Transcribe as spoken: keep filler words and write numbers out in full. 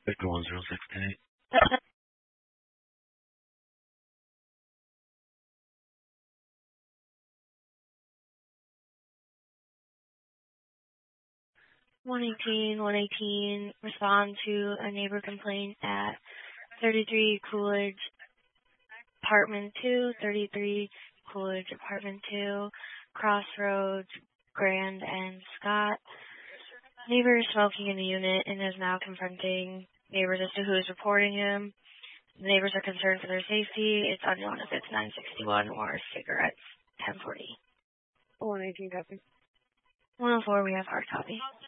Victor one zero six eight. one eighteen, one eighteen, respond to a neighbor complaint at thirty-three Coolidge, Apartment two, thirty-three Coolidge, Apartment two, Crossroads, Grand and Scott. Neighbor is smoking in the unit and is now confronting neighbors as to who is reporting him. The neighbors are concerned for their safety. It's unknown if it's nine sixty-one or cigarettes ten forty. one eighteen copy. one oh four, we have hard copy.